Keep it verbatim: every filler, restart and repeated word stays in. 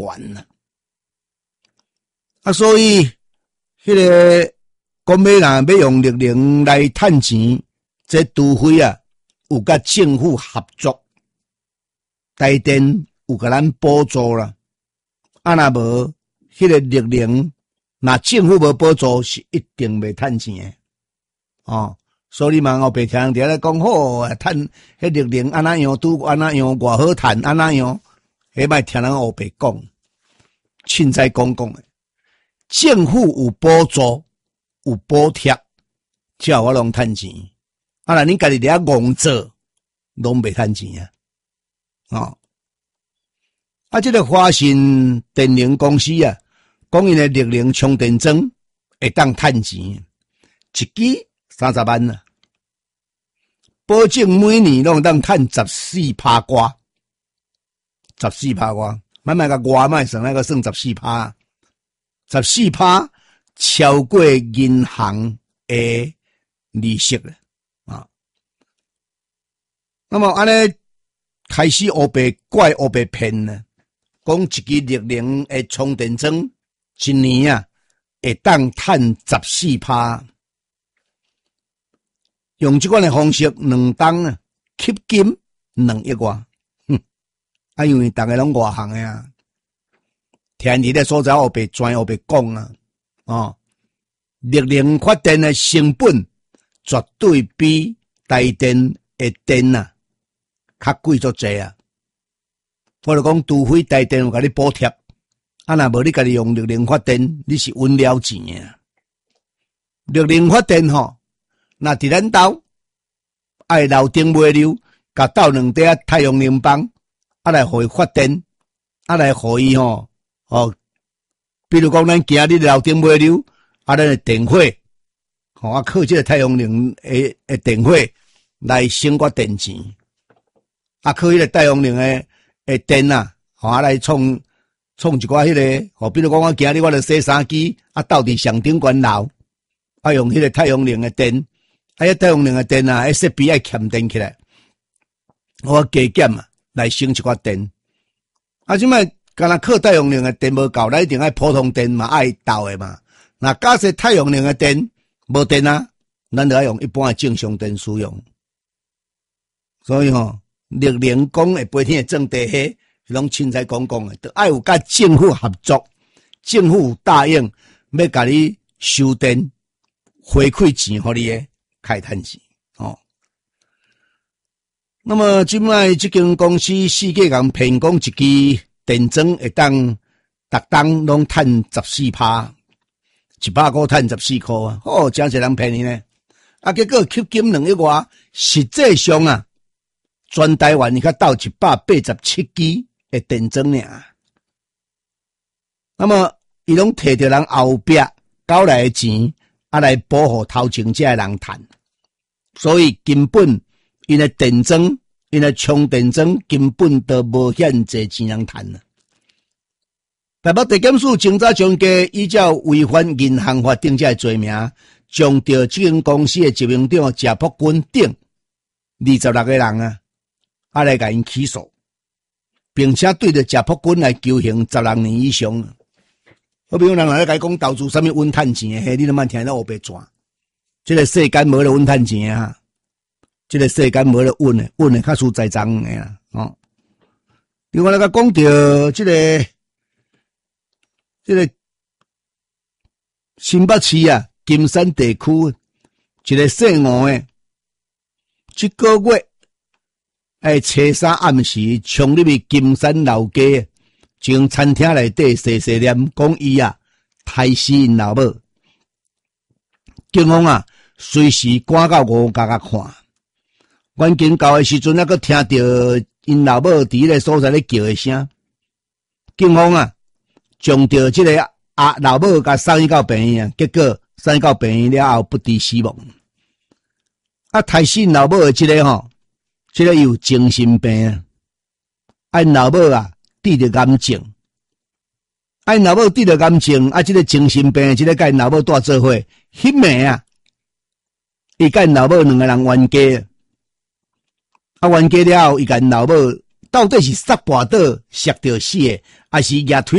悬啦。啊，所以迄、那个讲要人要用力量来趁钱，这除非啊有甲政府合作，台电有甲咱补助啦。啊，若无迄个力量，若政府无补助，是一定袂趁钱诶。哦，所以嘛，后白听人伫咧讲好，趁迄力量安怎样拄安怎样偌好趁安怎样，迄摆听人后白讲，凊彩讲讲诶。政府有补助，有补贴，才有法通趁钱。啊，若恁家己伫遐戆做，拢袂趁钱啊！哦，啊，这个华信电能公司啊，讲因诶力量充电桩会当趁钱，一支三十万啊，保证每年拢当趁十四趴瓜，十四趴瓜，慢慢甲外卖算那个算十四趴。十四趴超过银行的利息了啊！那么安尼开始黑白怪黑白骗呢？讲一支力量的充电桩，一年啊会当趁十四趴，用这款的方式，两档啊吸金两亿外，哼！啊，因为大家拢外行的啊。天然的所在黑白专黑白讲啊，哦，力量发电的成本绝对比台电的电啊较贵足济啊。我就讲，除非台电有甲你补贴，啊，若无你家己用力量发电，你是稳了钱啊。力量发电吼，那伫咱兜爱楼顶买溜，甲倒两块太阳能板，啊来互伊发电，啊来互伊吼。哦，比如讲，咱今日楼顶买溜，啊，咱的电火，吼、哦，啊，靠这个太阳能诶诶电火来省我电钱，啊，靠迄个太阳能诶诶电啊，吼、哦，啊来创创一寡迄、那个，吼、哦，比如讲，我今日我著洗衫机，啊，倒伫上顶悬楼，啊，用迄个太阳能诶电，啊，迄太阳能诶电啊，迄设备爱欠电起来，我加减啊，来省一寡电，啊，即摆。干那靠太阳能的电无够，咱一定爱普通电嘛，爱斗的嘛。那假设太阳能的电无电啊，咱就要用一般的正常电使用。所以吼，力量讲会飞天种地下，拢凊彩讲讲的，就爱有甲政府合作，政府答应要甲你收电，回馈钱互你的开趁钱。哦，那么即摆即间公司世界人骗讲一支。电装会当逐档拢趁十四趴，一百块趁十四块啊！哦，真侪人骗你呢。啊，结果吸金两亿外，实际上啊，全台湾你较到一百八十七支的电装尔。那么，伊拢摕着人后壁交来的钱，啊来保护头前这人趁。所以根本因的电装。因为充电桩根本都无遐济钱人趁啊！台北地检署警察将家依照违反银行法定这罪名，将对这间公司的执行长谢朴君等二十六个人啊，啊来甲因起诉，并且对着谢朴君来求刑十六年以上。我比如人来甲讲投资什么稳趁钱的，嘿，你都莫听到黑白转。这个世间无咧稳趁钱啊！这个世间无咧稳诶，稳诶较输在脏诶啦，哦。另外来讲到这个，这个新北市啊，金山地区一个姓吴诶，这个月爱初三暗时冲入去金山老街，从餐厅内底细细念讲伊啊，杀死因老母。警方啊，随时赶到五甲甲看。关键到的时阵，还阁听到因老母伫迄个所在咧叫的声。警方啊，将着这个啊老母甲送医到病院啊，结果送医到病院了后不治死亡。啊，杀死因老母的这个吼，这个有精神病啊，啊因老母啊得着癌症，啊因老母得着癌症，啊这个精神病，这个甲因老母带做伙，迄暝啊，伊甲因老母两个人冤家。啊，冤家了后，伊甲因老母到底是杀跋倒摔着死的，还是举腿